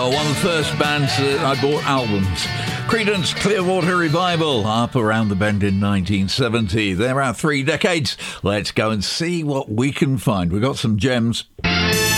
Well, one of the first bands that I bought albums. Creedence Clearwater Revival, up around the bend in 1970. They're out 3 decades. Let's go and see what we can find. We've got some gems.